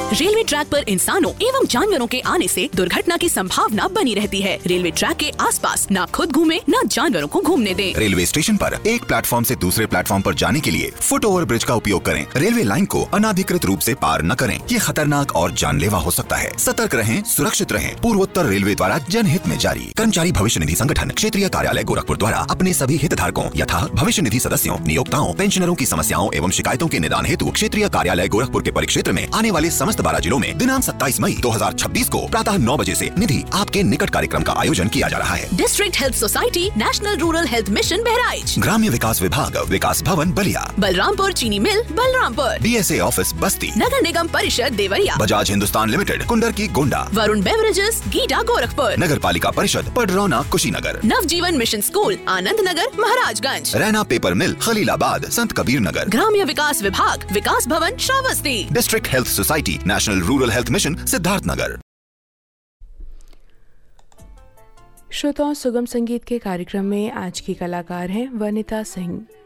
Railway track पर इंसानों एवं जानवरों के आने से दुर्घटना की संभावना बनी रहती है। रेलवे ट्रैक के आसपास न खुद घूमे न जानवरों को घूमने दें। रेलवे स्टेशन पर एक प्लेटफॉर्म से दूसरे प्लेटफॉर्म पर जाने के लिए फुट ओवर ब्रिज का उपयोग करें। रेलवे लाइन को अनाधिकृत रूप से पार न करें, ये खतरनाक और जानलेवा हो सकता है। सतर्क रहें, सुरक्षित रहें। पूर्वोत्तर रेलवे द्वारा जनहित में जारी। कर्मचारी भविष्य निधि संगठन, क्षेत्रीय कार्यालय गोरखपुर द्वारा अपने सभी हितधारकों यथा भविष्य निधि सदस्यों, नियोक्ताओं, पेंशनरों की समस्याओं एवं शिकायतों के निदान हेतु क्षेत्रीय कार्यालय गोरखपुर के परिक्षेत्र में आने वाले समस्त 12 जिलों में दिनांक 27 मई 2026 को प्रातः 9 बजे से निधि आपके निकट कार्यक्रम का आयोजन किया जा रहा है। District health society, national rural health mission Bahraich, ग्राम्य विकास विभाग, विकास भवन बलिया, बलरामपुर चीनी मिल बलरामपुर, DSA ऑफिस बस्ती, नगर निगम परिषद देवरिया, बजाज हिंदुस्तान लिमिटेड कुंडर की गोंडा, वरुण बेवरेजेस गीडा गोरखपुर, नगर पालिका परिषद पडरौना कुशीनगर, नवजीवन mission school Anand Nagar Maharajganj, Raina paper मिल खलीलाबाद संत कबीर नगर, ग्राम्य विकास विभाग, विकास भवन Shravasti, district health society, national rural health mission Siddharth Nagar. श्रोताओं, सुगम संगीत के कार्यक्रम में आज की कलाकार हैं वनिता सिंह।